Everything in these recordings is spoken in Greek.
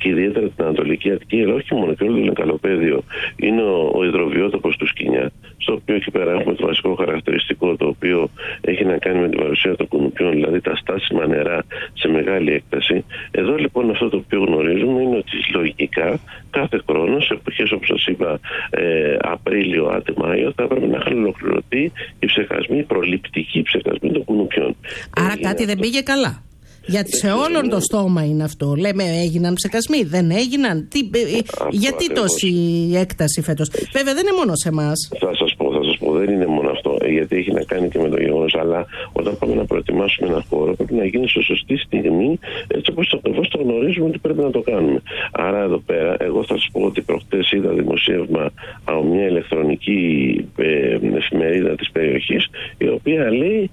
και ιδιαίτερα την Ανατολική Αττική, αλλά όχι μόνο, και όλο το Λεκαλοπαίδιο είναι ο υδροβιότοπος του Σκοινιά, στο οποίο εκεί πέρα έχουμε το βασικό χαρακτηριστικό, το οποίο έχει να κάνει με την παρουσία των κουνουπιών, δηλαδή τα στάσιμα νερά σε μεγάλη έκταση. Εδώ λοιπόν αυτό το οποίο γνωρίζουμε είναι ότι λογικά κάθε χρόνο, σε εποχές όπως σας είπα Απρίλιο, άντε Μάιο, θα έπρεπε να είχαν ολοκληρωθεί οι ψεκασμοί, οι προληπτικοί ψεκασμοί των κουνουπιών. Άρα κάτι δεν πήγε καλά. Γιατί σε όλον το στόμα είναι αυτό. Λέμε, έγιναν ψεκασμοί, δεν έγιναν. Γιατί τόση έκταση φέτος? Βέβαια δεν είναι μόνο σε εμάς. Θα σας πω, δεν είναι μόνο αυτό. Γιατί έχει να κάνει και με το γεγονός. Αλλά όταν πάμε να προετοιμάσουμε ένα χώρο, πρέπει να γίνει σε σωστή στιγμή, έτσι όπως ακριβώς το γνωρίζουμε ότι πρέπει να το κάνουμε. Άρα εδώ πέρα, εγώ θα σας πω ότι προχτές είδα δημοσίευμα από μια ηλεκτρονική εφημερίδα της περιοχής, η οποία λέει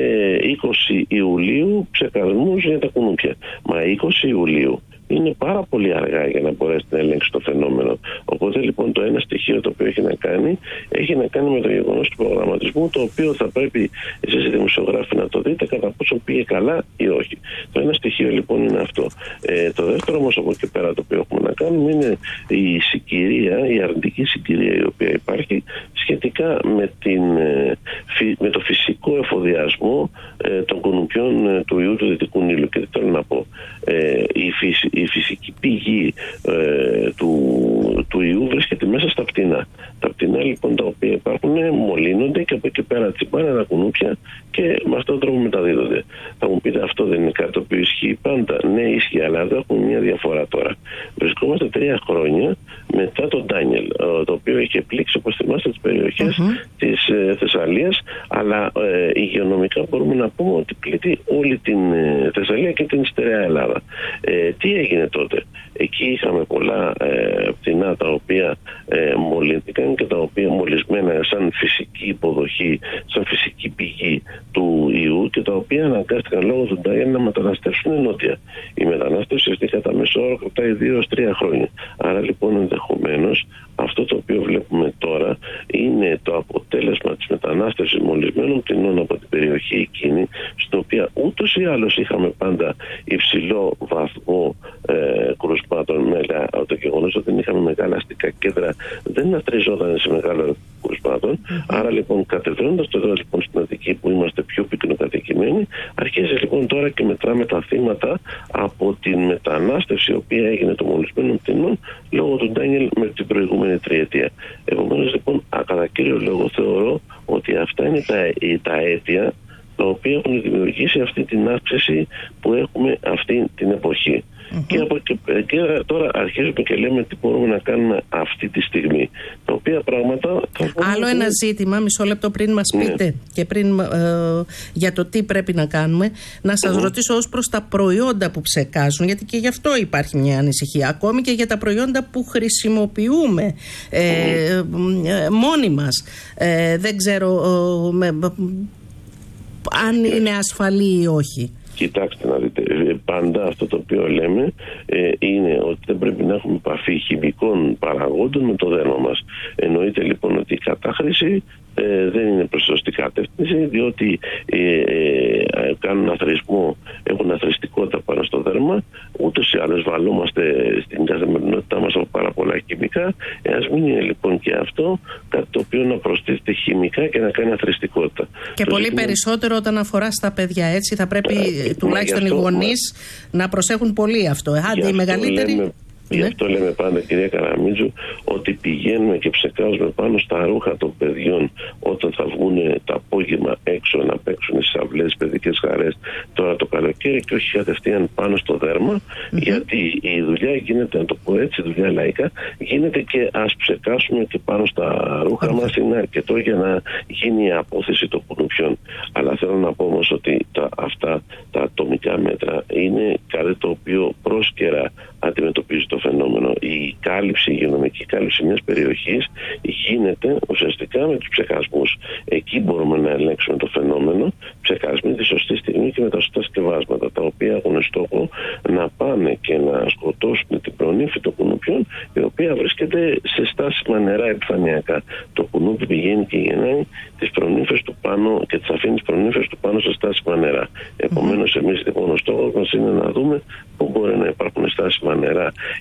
20 Ιουλίου ψεκασμούς για τα κουνούπια. Μα 20 Ιουλίου είναι πάρα πολύ αργά για να μπορέσει να ελέγξει το φαινόμενο. Οπότε λοιπόν το ένα στοιχείο το οποίο έχει να κάνει με το γεγονός του προγραμματισμού, το οποίο θα πρέπει εσείς οι δημοσιογράφοι να το δείτε κατά πόσο πήγε καλά ή όχι. Το ένα στοιχείο λοιπόν είναι αυτό. Το δεύτερο όμως από εκεί πέρα το οποίο έχουμε να κάνουμε είναι η συγκυρία, η αρνητική συγκυρία η οποία υπάρχει σχετικά με το φυσικό εφοδιασμό των κουνουπιών του ιού του Δυτικού Νείλου. Και τι θέλω να πω, η φυσική πηγή του ιού βρίσκεται μέσα στα πτηνά. Τα πτηνά λοιπόν τα οποία υπάρχουν μολύνονται και από εκεί πέρα τσιμπάνε τα κουνούπια και με αυτόν τον τρόπο μεταδίδονται. Θα μου πείτε, αυτό δεν είναι κάτι το οποίο ισχύει πάντα? Ναι, ισχύει, αλλά εδώ έχουμε μια διαφορά τώρα. Βρισκόμαστε 3 χρόνια μετά τον Ντάνιελ, το οποίο είχε πλήξει, όπως θυμάστε, τις περιοχές της Θεσσαλίας, αλλά υγειονομικά μπορούμε να πούμε ότι πλήττει όλη την Θεσσαλία και την στερεά Ελλάδα. Τι έγινε τότε? Εκεί είχαμε πολλά πτηνά τα οποία μολύνθηκαν και τα οποία μολυσμένα σαν φυσική υποδοχή, σαν φυσική πηγή του ιού, και τα οποία αναγκάστηκαν λόγω του Ντάνιελ να μεταναστεύσουν νότια. Η μετανάστευση κατά μέσο όρο κρατάει 2-3 χρόνια. Άρα λοιπόν ενδεχομένως αυτό το οποίο βλέπουμε τώρα είναι το αποτέλεσμα της μετανάστευσης μολυσμένων πτηνών από την περιοχή εκείνη, στην οποία ούτως ή άλλως είχαμε πάντα υψηλό βαθμό κρουσμάτων. Το γεγονός ότι δεν είχαμε μεγάλα αστικά κέντρα δεν αστριζόταν σε μεγάλο κρουσμάτων. Άρα λοιπόν, κατεβαίνοντας το εδώ λοιπόν στην Αττική, που είμαστε πιο πυκνοκατοικημένοι, αρχίζει λοιπόν τώρα και μετράμε τα θύματα από την μετανάστευση η οποία έγινε των μολυσμένων πτηνών λόγω του Ντάνιελ με την προηγούμενη τριετία. Επομένως λοιπόν, κατά κύριο λόγο θεωρώ ότι αυτά είναι τα αίτια τα οποία έχουν δημιουργήσει αυτή την αύξηση που έχουμε αυτή την εποχή. Και τώρα αρχίζουμε και λέμε τι μπορούμε να κάνουμε αυτή τη στιγμή. Τα οποία πράγματα... Άλλο ένα ζήτημα, μισό λεπτό πριν μας πείτε και πριν για το τι πρέπει να κάνουμε, να σας ρωτήσω ως προς τα προϊόντα που ψεκάζουν, γιατί και γι' αυτό υπάρχει μια ανησυχία, ακόμη και για τα προϊόντα που χρησιμοποιούμε μόνοι μας. Δεν ξέρω αν είναι ασφαλή ή όχι. Κοιτάξτε να δείτε, πάντα αυτό το οποίο λέμε είναι ότι δεν πρέπει να έχουμε επαφή χημικών παραγόντων με το δέρμα μας. Εννοείται λοιπόν ότι η κατάχρηση δεν είναι προς σωστή κατεύθυνση, διότι κάνουν αθροισμό, έχουν αθροιστικότητα πάνω στο δέρμα. Ούτως ή άλλως βαλόμαστε στην καθημερινότητά μας από πάρα πολλά χημικά. Ας μην είναι λοιπόν και αυτό κάτι το οποίο να προσθέτει χημικά και να κάνει αθροιστικότητα. Και πολύ περισσότερο όταν αφορά στα παιδιά, έτσι θα πρέπει τουλάχιστον οι γονείς να προσέχουν πολύ αυτό. Άντε οι μεγαλύτεροι... Γι' αυτό λέμε πάντα, κυρία Καραμίτζου, ότι πηγαίνουμε και ψεκάζουμε πάνω στα ρούχα των παιδιών όταν θα βγουν το απόγευμα έξω να παίξουν στις αυλές, παιδικές χαρές τώρα το καλοκαίρι, και όχι κατευθείαν πάνω στο δέρμα, γιατί η δουλειά γίνεται, να το πω έτσι, δουλειά λαϊκά, γίνεται και ας ψεκάσουμε και πάνω στα ρούχα μας, είναι αρκετό για να γίνει η απόθεση των κουνουπιών. Αλλά θέλω να πω όμως ότι αυτά τα ατομικά μέτρα είναι κάτι το οποίο πρόσκαιρα αντιμετωπίζει το φαινόμενο. Η κάλυψη, η υγειονομική κάλυψη μιας περιοχής γίνεται ουσιαστικά με τους ψεκασμούς. Εκεί μπορούμε να ελέγξουμε το φαινόμενο, ψεκασμοί τη σωστή στιγμή και με τα σωστά σκευάσματα, τα οποία έχουν στόχο να πάνε και να σκοτώσουν την προνύφη των κουνουπιών, η οποία βρίσκεται σε στάσιμα νερά επιφανειακά. Το κουνούπι πηγαίνει και γεννάει τις προνύφες του πάνω και τις αφήνει τις προνύφες του πάνω σε στάσιμα νερά. Επομένως, εμείς λοιπόν ο στόχος μας είναι να δούμε πού μπορεί να υπάρχουν στάσιμα νερά